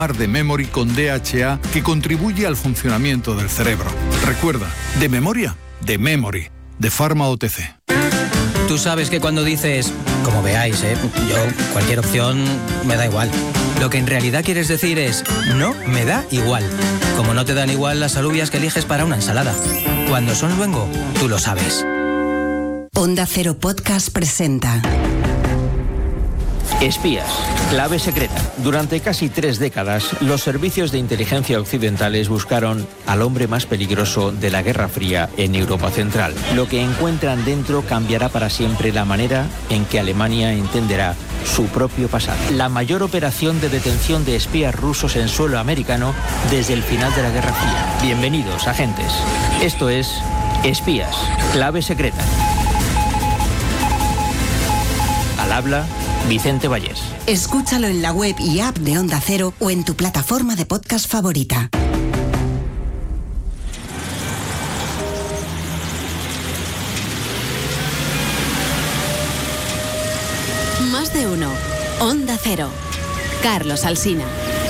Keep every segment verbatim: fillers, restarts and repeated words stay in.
de Memory con D H A que contribuye al funcionamiento del cerebro. Recuerda, de memoria, de Memory, de Pharma O T C. Tú sabes que cuando dices, como veáis, ¿eh? yo, cualquier opción me da igual. Lo que en realidad quieres decir es, no me da igual. Como no te dan igual las alubias que eliges para una ensalada. Cuando son luengo, tú lo sabes. Onda Cero Podcast presenta Espías, clave secreta. Durante casi tres décadas, los servicios de inteligencia occidentales buscaron al hombre más peligroso de la Guerra Fría en Europa Central. Lo que encuentran dentro cambiará para siempre la manera en que Alemania entenderá su propio pasado. La mayor operación de detención de espías rusos en suelo americano desde el final de la Guerra Fría. Bienvenidos, agentes. Esto es Espías, clave secreta. Al habla Vicente Vallés. Escúchalo en la web y app de Onda Cero o en tu plataforma de podcast favorita. Más de uno. Onda Cero. Carlos Alsina.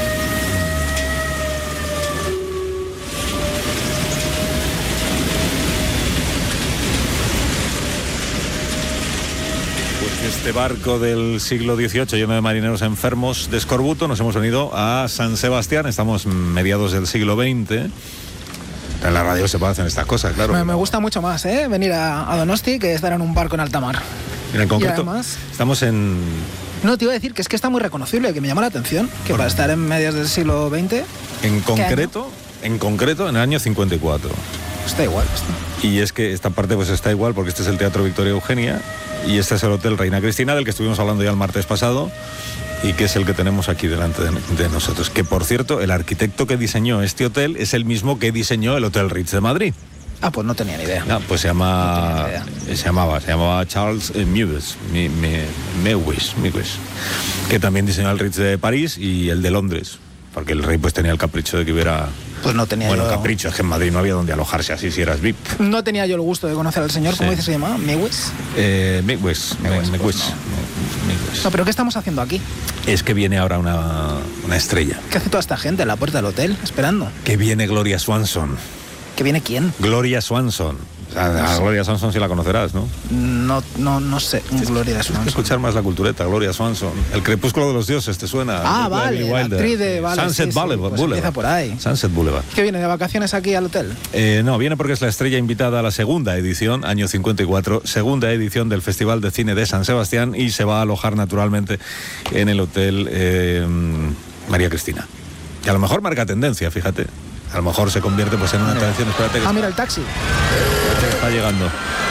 Este barco del siglo dieciocho lleno de marineros enfermos de escorbuto, nos hemos venido a San Sebastián. Estamos mediados del siglo veinte. En la radio se pueden hacer estas cosas, claro. Me, me gusta mucho más, ¿eh? Venir a, a Donosti que estar en un barco en alta mar. En concreto, además, estamos en... No, te iba a decir que es que está muy reconocible, que me llama la atención, que para estar en mediados del siglo veinte... En concreto, en concreto, en el año cincuenta y cuatro. Está igual. Está. Y es que esta parte pues está igual porque este es el Teatro Victoria Eugenia y este es el Hotel Reina Cristina, del que estuvimos hablando ya el martes pasado y que es el que tenemos aquí delante de, de nosotros. Que, por cierto, el arquitecto que diseñó este hotel es el mismo que diseñó el Hotel Ritz de Madrid. Ah, pues no tenía ni idea. No, pues se llama... No se llamaba, se llamaba Charles eh, Mewes, mi, mi, Mewes, Mewes, que también diseñó el Ritz de París y el de Londres, porque el rey pues tenía el capricho de que hubiera... Pues no tenía Bueno, yo... capricho, es que en Madrid no había donde alojarse así si eras V I P. No tenía yo el gusto de conocer al señor, ¿cómo Sí. dice se llama? ¿Mewes? Eh, Mewes, Mewes, Mewes, pues no. Mewes. No, pero ¿qué estamos haciendo aquí? Es que viene ahora una, una estrella. ¿Qué hace toda esta gente en la puerta del hotel, esperando? Que viene Gloria Swanson. ¿Que viene quién? Gloria Swanson. O sea, a Gloria Swanson sí la conocerás, ¿no? No, no, no sé. Un Gloria de Tienes que escuchar más la cultureta, Gloria Swanson. El crepúsculo de los dioses, ¿te suena? Ah, La vale, Billie la Wilder. actriz de... Vale, Sunset sí, sí, Boulevard. pues empieza por ahí. Sunset Boulevard. ¿Qué viene de vacaciones aquí al hotel? Eh, no, viene porque es la estrella invitada a la segunda edición, año cincuenta y cuatro, segunda edición del Festival de Cine de San Sebastián y se va a alojar naturalmente en el Hotel eh, María Cristina. Que a lo mejor marca tendencia, fíjate. A lo mejor se convierte pues en una tradición. Espérate que Ah, mira el taxi. está llegando.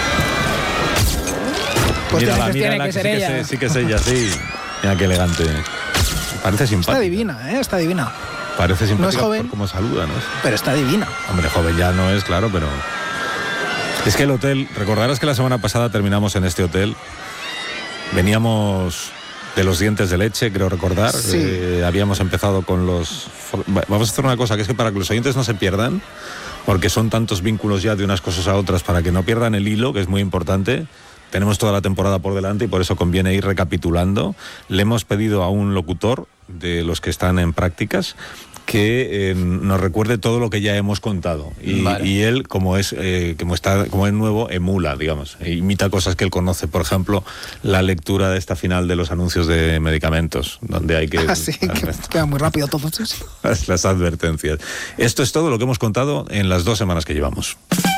Pues Mírala, tiene, que- tiene mírala, que ser sí ella. Que, sí que es ella, sí. Mira qué elegante. Parece simpática. Está divina, ¿eh? Está divina. Parece simpática No es joven. por cómo saluda, ¿no? Pero está divina. Hombre, joven ya no es, claro, pero... Es que el hotel... Recordarás que la semana pasada terminamos en este hotel. Veníamos de los dientes de leche, creo recordar. Sí. Eh, habíamos empezado con los... Vamos a hacer una cosa, que es que para que los oyentes no se pierdan, porque son tantos vínculos ya de unas cosas a otras, para que no pierdan el hilo, que es muy importante. Tenemos toda la temporada por delante y por eso conviene ir recapitulando. Le hemos pedido a un locutor de los que están en prácticas que eh, nos recuerde todo lo que ya hemos contado. Y, Vale. y él, como es eh, como está como es nuevo, emula, digamos. E imita cosas que él conoce. Por ejemplo, la lectura de esta final de los anuncios de medicamentos, donde hay que... Ah, sí, que queda muy rápido todo eso. Las, las advertencias. Esto es todo lo que hemos contado en las dos semanas que llevamos.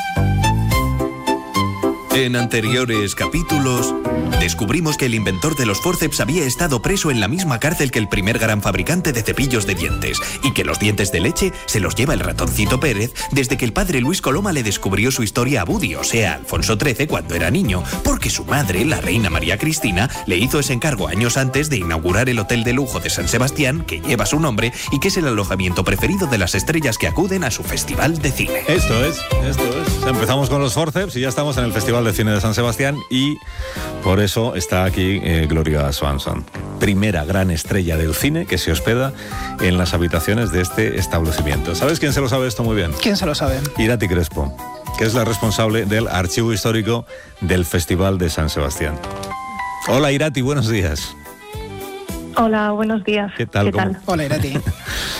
En anteriores capítulos, descubrimos que el inventor de los forceps había estado preso en la misma cárcel que el primer gran fabricante de cepillos de dientes y que los dientes de leche se los lleva el ratoncito Pérez desde que el padre Luis Coloma le descubrió su historia a Budi, o sea, Alfonso trece, cuando era niño, porque su madre, la reina María Cristina, le hizo ese encargo años antes de inaugurar el hotel de lujo de San Sebastián, que lleva su nombre y que es el alojamiento preferido de las estrellas que acuden a su festival de cine. Esto es, esto es. Empezamos con los forceps y ya estamos en el Festival de Cine de San Sebastián y por eso está aquí eh, Gloria Swanson, primera gran estrella del cine que se hospeda en las habitaciones de este establecimiento. ¿Sabes quién se lo sabe esto muy bien? ¿Quién se lo sabe? Irati Crespo, que es la responsable del archivo histórico del Festival de San Sebastián. Hola Irati, buenos días. Hola, buenos días. ¿Qué tal? ¿Qué ¿Cómo? tal? Hola, Irati.